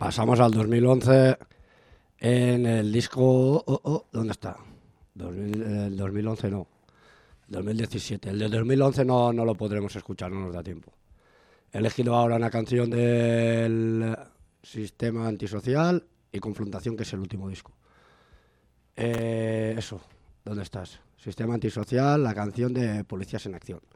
Pasamos al 2011 en el disco... ¿dónde está? El 2011 no, 2017. El de 2011 no lo podremos escuchar, no nos da tiempo. He elegido ahora una canción del Sistema Antisocial y Confrontación, que es el último disco. Eso, ¿dónde estás? Sistema Antisocial, la canción de Policías en Acción.